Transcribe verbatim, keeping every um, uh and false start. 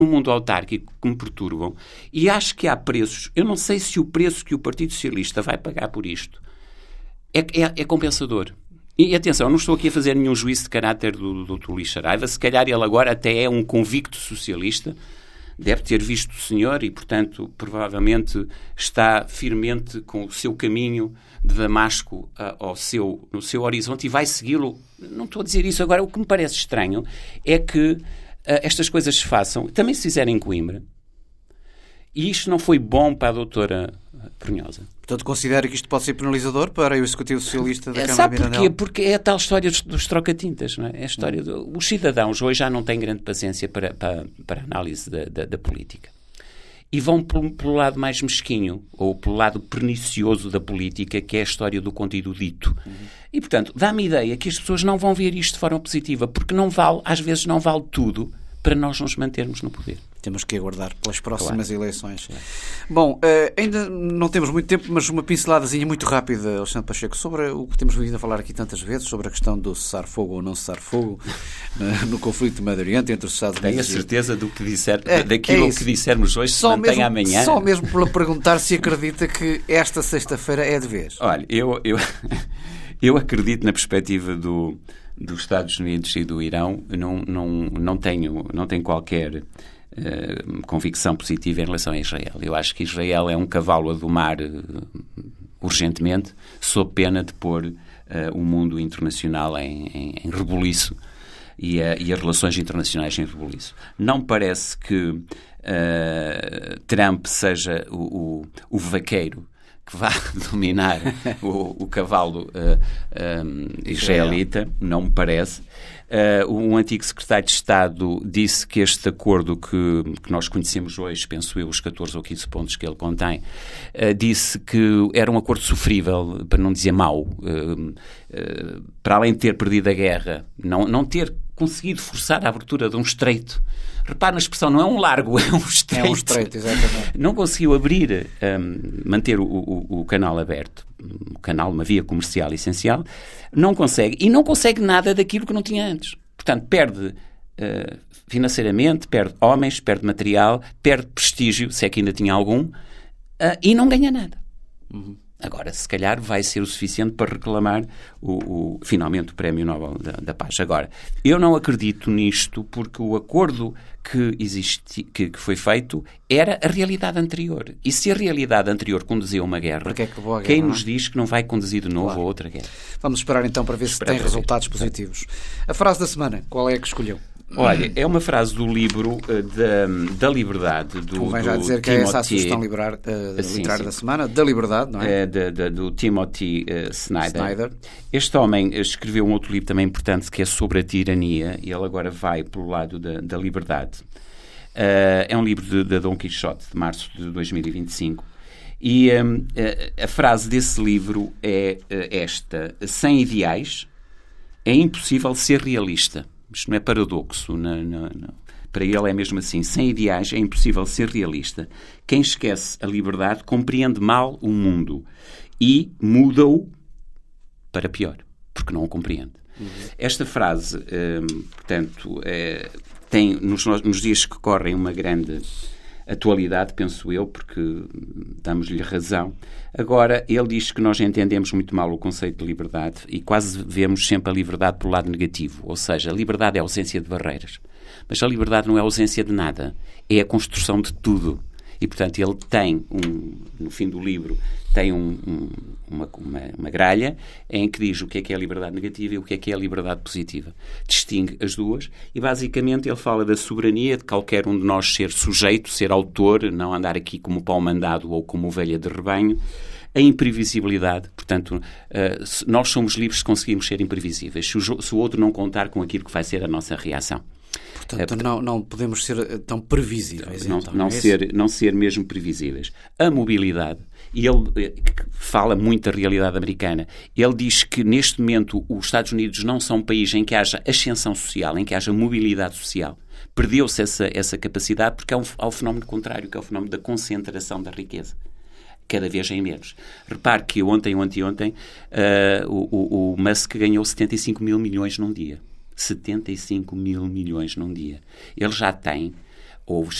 no mundo autárquico que me perturbam e acho que há preços. Eu não sei se o preço que o Partido Socialista vai pagar por isto é, é, é compensador. E atenção, não estou aqui a fazer nenhum juízo de caráter do doutor Luís Saraiva. Se calhar ele agora até é um convicto socialista, deve ter visto o senhor e, portanto, provavelmente está firmemente com o seu caminho de Damasco ao seu, no seu horizonte e vai segui-lo. Não estou a dizer isso agora. O que me parece estranho é que Uh, estas coisas se façam, também se fizerem em Coimbra, e isto não foi bom para a doutora Brunhosa. Portanto, considera que isto pode ser penalizador para o Executivo Socialista da é, Câmara sabe de Mirandela? Porquê? Porque é a tal história dos, dos troca-tintas, não é? É a história do, os cidadãos hoje já não têm grande paciência para, para, para a análise da, da, da política. E vão pelo, pelo lado mais mesquinho, ou pelo lado pernicioso da política, que é a história do conteúdo dito. Uhum. E, portanto, dá-me a ideia que as pessoas não vão ver isto de forma positiva, porque não vale, às vezes não vale tudo para nós nos mantermos no poder. Temos que aguardar pelas próximas claro. eleições. Claro. Bom, uh, ainda não temos muito tempo, mas uma pinceladazinha muito rápida, Alexandre Pacheco, sobre o que temos vindo a falar aqui tantas vezes, sobre a questão do cessar-fogo ou não cessar-fogo uh, no conflito do Médio Oriente entre os Estados Unidos. Tenho a certeza do que disser, é, daquilo é que dissermos hoje só se mantém mesmo, amanhã. Só mesmo para perguntar se acredita que esta sexta-feira é de vez. Olha, eu, eu, eu acredito na perspectiva do... dos Estados Unidos e do Irão, não, não, não, tenho, não tenho qualquer uh, convicção positiva em relação a Israel. Eu acho que Israel é um cavalo a domar uh, urgentemente, sob pena de pôr uh, o mundo internacional em, em, em rebuliço e, uh, e as relações internacionais em rebuliço. Não parece que uh, Trump seja o, o, o vaqueiro que vá dominar o, o cavalo uh, um, israelita, não me parece. Uh, um antigo secretário de Estado disse que este acordo que, que nós conhecemos hoje, penso eu, os catorze ou quinze pontos que ele contém, uh, disse que era um acordo sofrível, para não dizer mau, uh, uh, para além de ter perdido a guerra, não, não ter conseguido forçar a abertura de um estreito. Repare na expressão, não é um largo, é um estreito. É um estreito, exatamente. Não conseguiu abrir, um, manter o, o, o canal aberto, o canal, uma via comercial essencial, não consegue. E não consegue nada daquilo que não tinha antes. Portanto, perde uh, financeiramente, perde homens, perde material, perde prestígio, se é que ainda tinha algum, uh, e não ganha nada. Uhum. Agora, se calhar, vai ser o suficiente para reclamar o, o, finalmente o Prémio Nobel da, da Paz. Agora, eu não acredito nisto porque o acordo que, existi, que, que foi feito era a realidade anterior. E se a realidade anterior conduziu a uma guerra, que é que a guerra, quem não? nos diz que não vai conduzir de novo claro. a outra guerra? Vamos esperar então para ver esperar se tem resultados ver. positivos. A frase da semana, qual é a que escolheu? Olha, é uma frase do livro uh, da, da Liberdade, do Convém já dizer que Timothy, é essa a sugestão liberar, uh, sim, literária sim. da semana, da Liberdade, não é? é de, de, do Timothy uh, Snyder. Snyder. Este homem escreveu um outro livro também importante que é sobre a tirania e ele agora vai pelo lado da, da liberdade. Uh, é um livro de, de Dom Quixote, de março de dois mil e vinte e cinco. E um, a, a frase desse livro é uh, esta: sem ideais é impossível ser realista. Isto não é paradoxo. Não, não, não. Para ele é mesmo assim. Sem ideais é impossível ser realista. Quem esquece a liberdade compreende mal o mundo e muda-o para pior, porque não o compreende. Uhum. Esta frase, hum, portanto, é, tem nos, nos dias que correm uma grande atualidade, penso eu, porque damos-lhe razão. Agora, ele diz que nós entendemos muito mal o conceito de liberdade e quase vemos sempre a liberdade pelo lado negativo. Ou seja, a liberdade é a ausência de barreiras. Mas a liberdade não é a ausência de nada. É a construção de tudo. E, portanto, ele tem, um, no fim do livro, tem um, um, uma, uma, uma gralha em que diz o que é que é a liberdade negativa e o que é que é a liberdade positiva. Distingue as duas e, basicamente, ele fala da soberania de qualquer um de nós ser sujeito, ser autor, não andar aqui como pau mandado ou como ovelha de rebanho. A imprevisibilidade, portanto, uh, nós somos livres se conseguimos ser imprevisíveis, se o, se o outro não contar com aquilo que vai ser a nossa reação. Portanto, é, não, não podemos ser tão previsíveis. Não, então, não, é ser, não ser mesmo previsíveis. A mobilidade, e ele fala muito da realidade americana, ele diz que neste momento os Estados Unidos não são um país em que haja ascensão social, em que haja mobilidade social. Perdeu-se essa, essa capacidade porque há um, há um fenómeno contrário, que é o fenómeno da concentração da riqueza. Cada vez em menos. Repare que ontem ou anteontem uh, o, o, o Musk ganhou setenta e cinco mil milhões num dia. setenta e cinco mil milhões num dia. Ele já tem ou